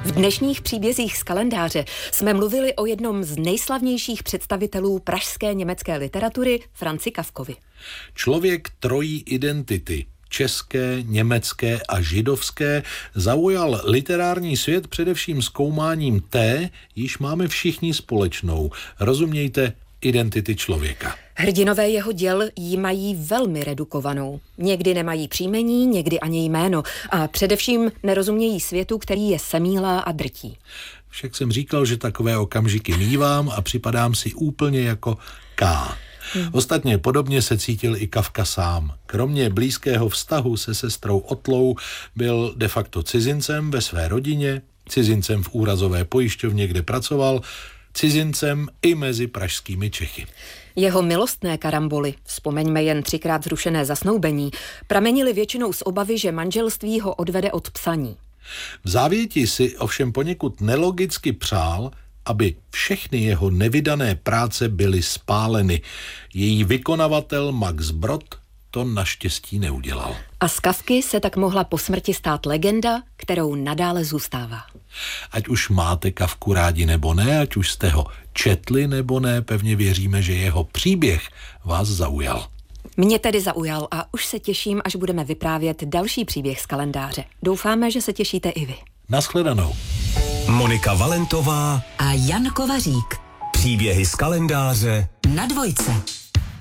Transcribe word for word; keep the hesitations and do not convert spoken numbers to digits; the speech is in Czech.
V dnešních příbězích z kalendáře jsme mluvili o jednom z nejslavnějších představitelů pražské německé literatury, Franzi Kafkovi. Člověk trojí identity, české, německé a židovské, zaujal literární svět především zkoumáním té, již máme všichni společnou. Rozumějte, identity člověka. Hrdinové jeho děl jí mají velmi redukovanou. Někdy nemají příjmení, někdy ani jméno a především nerozumějí světu, který je semílá a drtí. Však jsem říkal, že takové okamžiky mívám a připadám si úplně jako K. Hmm. Ostatně podobně se cítil i Kafka sám. Kromě blízkého vztahu se sestrou Otlou byl de facto cizincem ve své rodině, cizincem v úrazové pojišťovně, kde pracoval, cizincem i mezi pražskými Čechy. Jeho milostné karamboly, vzpomeňme jen třikrát zrušené zasnoubení, pramenily většinou z obavy, že manželství ho odvede od psaní. V závěti si ovšem poněkud nelogicky přál, aby všechny jeho nevydané práce byly spáleny. Její vykonavatel Max Brod to naštěstí neudělal. A z Kafky se tak mohla po smrti stát legenda, kterou nadále zůstává. Ať už máte Kafku rádi nebo ne, ať už jste ho četli nebo ne, pevně věříme, že jeho příběh vás zaujal. Mě tedy zaujal a už se těším, až budeme vyprávět další příběh z kalendáře. Doufáme, že se těšíte i vy. Naschledanou. Monika Valentová a Jan Kovařík. Příběhy z kalendáře na Dvojce.